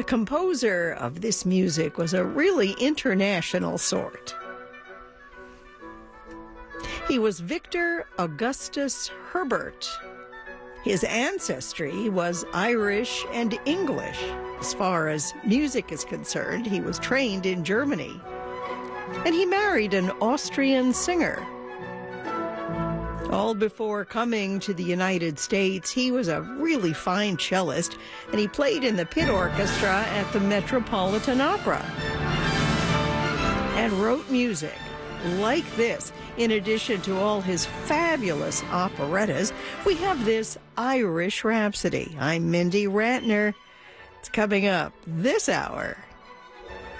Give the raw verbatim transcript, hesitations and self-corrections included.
The composer of this music was a really international sort. He was Victor Augustus Herbert. His ancestry was Irish and English. As far as music is concerned, he was trained in Germany. And he married an Austrian singer. All before coming to the United States, he was a really fine cellist, and he played in the pit orchestra at the Metropolitan Opera and wrote music like this. In addition to all his fabulous operettas, we have this Irish Rhapsody. I'm Mindy Ratner. It's coming up this hour.